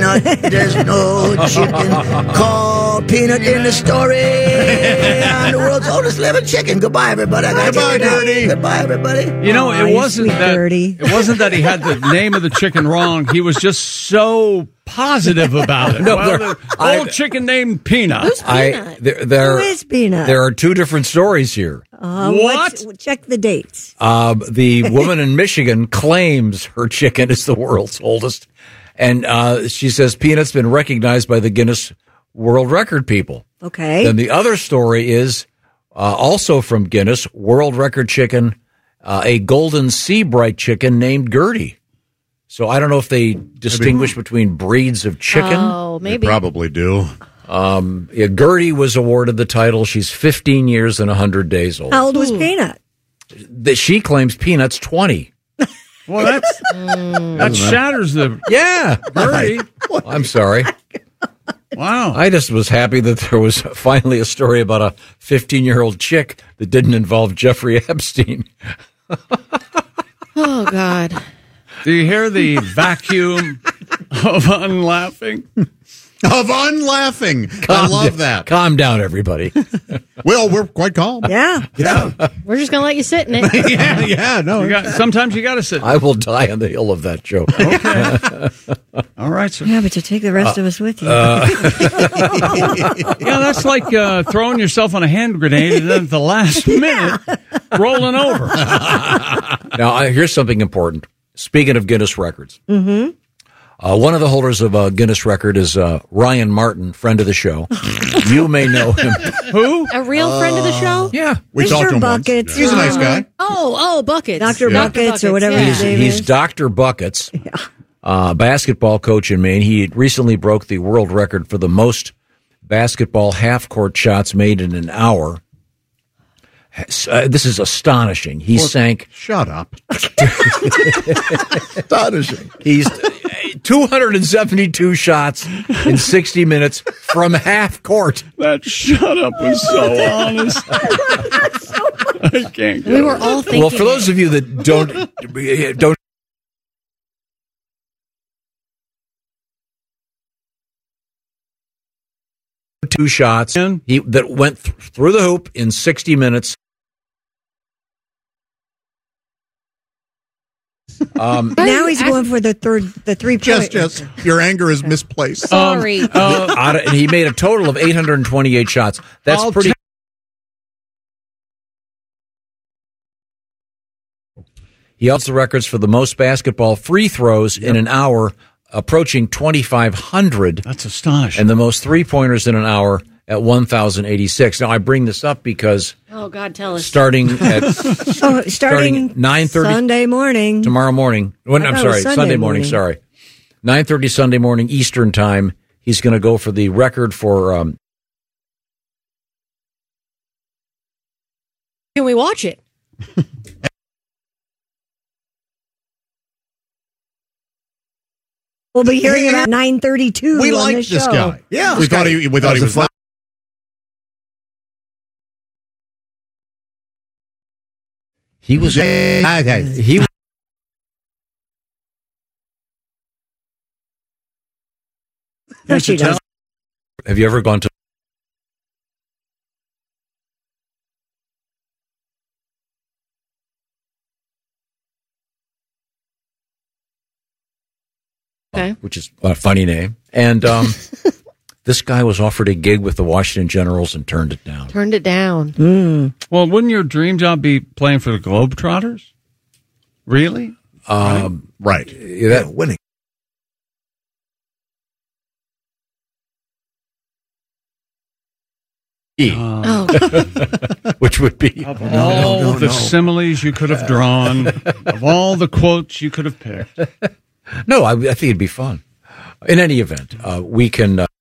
Peanut. There's no chicken called Peanut in the story. I'm the world's oldest living chicken. Goodbye, everybody. Goodbye, Dirty. Goodbye, everybody. You know, it wasn't that Dirty. it wasn't that he had the name of the chicken wrong. He was just so positive about it. No, the old chicken named Peanut. Who's Peanut? Who is Peanut? There are two different stories here. What? Check the dates. The woman in Michigan claims her chicken is the world's oldest. And she says Peanut's been recognized by the Guinness World Record people. Okay. Then the other story is also from Guinness, World Record chicken, a golden sea bright chicken named Gertie. So I don't know if they distinguish between breeds of chicken. Oh, maybe. They probably do. Gertie was awarded the title. She's 15 years and 100 days old. How old was Peanut? She claims Peanut's 20. Well, that shatters the Gertie. I'm sorry. Wow. I just was happy that there was finally a story about a 15-year-old chick that didn't involve Jeffrey Epstein. Oh, God. Do you hear the vacuum of unlaughing? Of unlaughing. I love that. Calm down, everybody. Well, we're quite calm. Yeah. We're just going to let you sit in it. yeah, no. Sometimes you got to sit. I will die on the hill of that joke. Okay. All right, sir. Yeah, but you take the rest of us with you. Yeah, that's like throwing yourself on a hand grenade and then at the last minute rolling over. Now, here's something important. Speaking of Guinness records, one of the holders of a Guinness record is Ryan Martin, friend of the show. You may know him. Who? A real friend of the show? Yeah. We Mr. talked to him Buckets. once. He's a nice guy. Oh, Buckets. Dr. Buckets or whatever yeah. his name He's is. Dr. Buckets, basketball coach in Maine. He recently broke the world record for the most basketball half-court shots made in an hour. This is astonishing. He sank. Shut up. Astonishing. He's 272 shots in 60 minutes from half court. That shut up was so honest. I can't get We were all thinking. Well, for those of you that don't two shots that went through the hoop in 60 minutes. Now he's going for the 3-point. Just, your anger is misplaced. Sorry. And he made a total of 828 shots. That's pretty. He holds the records for the most basketball free throws in an hour, approaching 2,500. That's astonishing. And the most three-pointers in an hour at 1,086. Now, I bring this up because Oh, God, tell us. starting at starting 9:30 Sunday morning. tomorrow morning. I thought it was Sunday morning. Sorry, 9:30 Sunday morning Eastern time. He's going to go for the record for. Can we watch it? We'll be hearing about 9:32 We on like this this show. guy. Yeah. We thought he was. He was. He. No, she does. Have you ever gone to? Okay. Which is a funny name. And this guy was offered a gig with the Washington Generals and turned it down. Turned it down. Well, wouldn't your dream job be playing for the Globetrotters? Really? Right. Winning. Oh, Which would be Of all the similes you could have drawn, of all the quotes you could have picked. no. I think it'd be fun. In any event, we can.